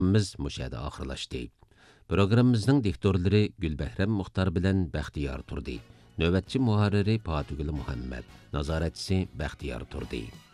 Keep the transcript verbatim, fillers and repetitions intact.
Biz müşahede ahırlaştı. Programımızın diktorları Gülbehram Muhtar bilen Bəxtiyar Turdi. Növbətçi muharriri Fatugül Muhammed. Nazaretçisi Bəxtiyar Turdi.